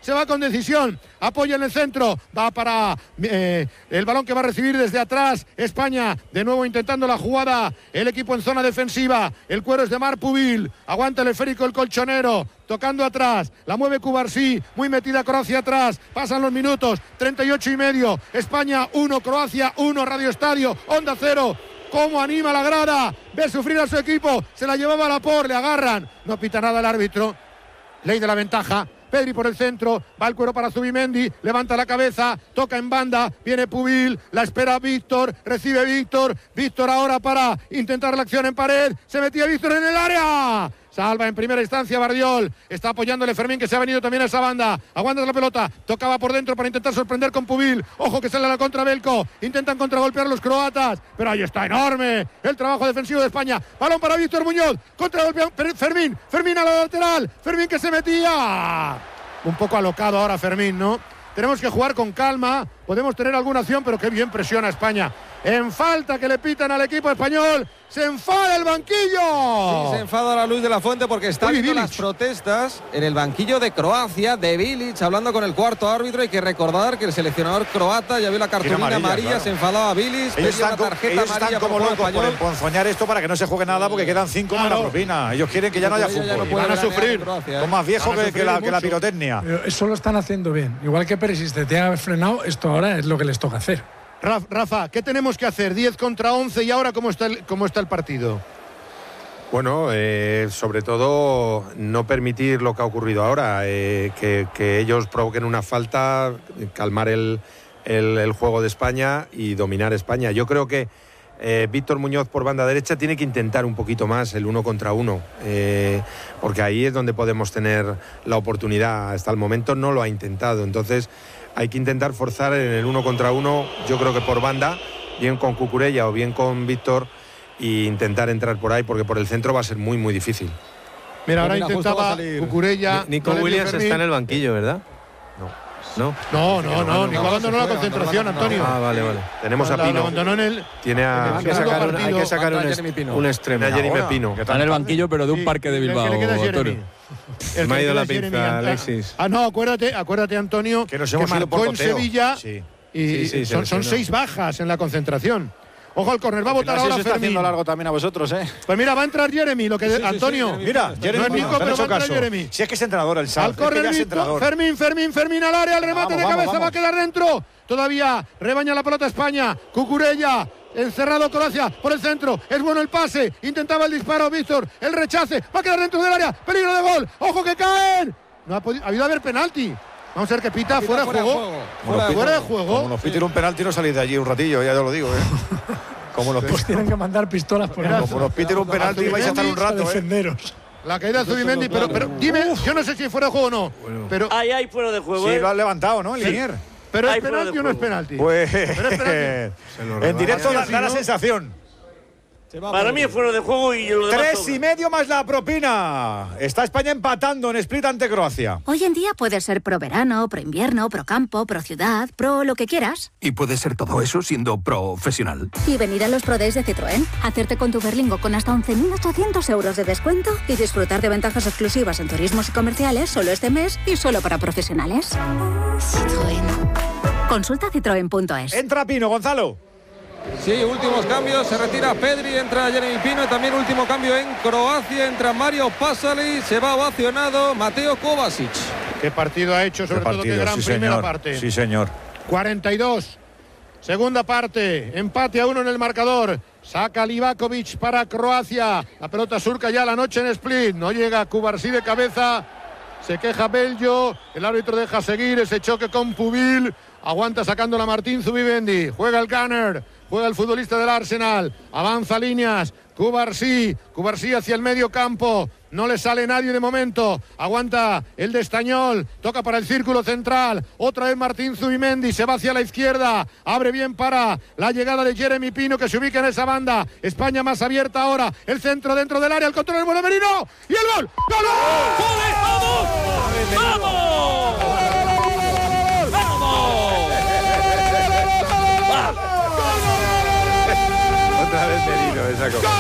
se va con decisión, apoya en el centro, va para el balón que va a recibir desde atrás España, de nuevo intentando la jugada, el equipo en zona defensiva, el cuero es de Marc Pubil, aguanta el esférico el colchonero, tocando atrás, la mueve Cubarsí, muy metida Croacia atrás, pasan los minutos, 38,5, España 1, Croacia 1, Radio Estadio, Onda Cero. Cómo anima la grada, ve sufrir a su equipo, se la llevaba a Laporte, le agarran, no pita nada el árbitro, ley de la ventaja. Pedri por el centro, va el cuero para Zubimendi, levanta la cabeza, toca en banda, viene Pubil, la espera Víctor, recibe Víctor ahora para intentar la acción en pared, se metía Víctor en el área, salva en primera instancia Bardiol, está apoyándole Fermín que se ha venido también a esa banda, aguanta la pelota, tocaba por dentro para intentar sorprender con Pubil, ojo que sale a la contra Belko, intentan contragolpear los croatas, pero ahí está enorme el trabajo defensivo de España, balón para Víctor Muñoz, contragolpea Fermín a la lateral, Fermín que se metía, un poco alocado ahora Fermín, ¿no? Tenemos que jugar con calma, podemos tener alguna acción, pero qué bien presiona España. En falta que le pitan al equipo español, se enfada el banquillo. Sí, se enfada la Luis de la Fuente porque está viendo las protestas en el banquillo de Croacia, de Bilic, hablando con el cuarto árbitro. Hay que recordar que el seleccionador croata ya vio la cartulina amarilla, claro. Se enfadaba Bilic, pedía una tarjeta amarilla. Están como locos por emponzoñar esto para que no se juegue nada porque quedan 5 más la propina. Ellos quieren que ya no haya fútbol. No van a sufrir. Son más viejos que la pirotecnia. Pero eso lo están haciendo bien. Igual que Perisic te ha frenado, esto ahora es lo que les toca hacer. Rafa, ¿qué tenemos que hacer? 10 contra 11 y ahora ¿cómo está el partido? Bueno, sobre todo no permitir lo que ha ocurrido ahora, que ellos provoquen una falta, calmar el juego de España y dominar España. Yo creo que Víctor Muñoz por banda derecha tiene que intentar un poquito más el 1 contra 1, porque ahí es donde podemos tener la oportunidad. Hasta el momento no lo ha intentado, entonces hay que intentar forzar en el 1 contra 1, yo creo que por banda, bien con Cucurella o bien con Víctor, e intentar entrar por ahí, porque por el centro va a ser muy, muy difícil. Mira, ahora intentaba Cucurella. Nico Williams está en el banquillo, ¿verdad? No, Nico abandonó la concentración, Antonio. Vale. Tenemos a Pino. Abandonó en el. Hay que sacar un extremo. A Jeremy Pino. Está en el banquillo, pero de un parque de Bilbao. Me ha ido la pinza, Alexis. No, acuérdate, Antonio, que nos hemos ido por en Sevilla y son 6 bajas en la concentración. Ojo al córner, va a votar ahora se está Fermín. haciendo largo también a vosotros, ¿eh? Pues mira, va a entrar Jeremy, Antonio. Mira, Jeremy, no es Nico, pero va a entrar Jeremy. Si es que es entrenador el Sal. Al córner, Fermín al área, el remate de cabeza va a quedar dentro. Todavía rebaña la pelota España, Cucurella. Encerrado Croacia por el centro, es bueno el pase, intentaba el disparo Víctor, el rechace, va a quedar dentro del área, peligro de gol, ojo que caen, no ha habido haber penalti, vamos a ver que pita fuera de juego. Fuera de juego. Como nos piten un penalti no salís de allí un ratillo, ya te lo digo, Como nos pues tienen que mandar pistolas por ahí. Como nos piten un penalti vais a estar un rato, defenderos. La caída de Zubimendi, pero dime, yo no sé si fuera de juego o no, pero hay fuera de juego. Sí, lo han levantado, ¿no, Linier? ¿Pero es penalti o no es penalti? Pues en directo da la sensación. Para mí es fuera de juego y lo demás 3,5 más la propina. Está España empatando en Split ante Croacia. Hoy en día puede ser pro verano, pro invierno, pro campo, pro ciudad, pro lo que quieras. Y puede ser todo eso siendo profesional. Y venir a los Pro Days de Citroën, hacerte con tu Berlingo con hasta 11.800 euros de descuento y disfrutar de ventajas exclusivas en turismos y comerciales solo este mes y solo para profesionales. Citroën. Consulta citroen.es. Entra Pino, Gonzalo. Sí, últimos cambios, se retira Pedri, entra Jeremy Pino y también último cambio en Croacia, entra Mario Pasalic, se va ovacionado Mateo Kovacic. ¿Qué partido ha hecho? Sobre todo qué gran primera parte. Sí, señor. 42. Segunda parte, empate a 1 en el marcador. Saca Livakovic para Croacia. La pelota surca ya la noche en Split. No llega Cubarsí de cabeza. Se queja Bello. El árbitro deja seguir ese choque con Pubil. Aguanta sacándola Martín Zubimendi. Juega el Gunner. Juega el futbolista del Arsenal. Avanza líneas. Cubarsí hacia el medio campo. No le sale nadie de momento. Aguanta el de Estañol. Toca para el círculo central. Otra vez Martín Zubimendi. Se va hacia la izquierda. Abre bien para la llegada de Jeremy Pino, que se ubica en esa banda. España más abierta ahora. El centro dentro del área. El control del Bolemerino. Y el gol. ¡Gol! ¡Vamos! Otra vez Merino esa cosa.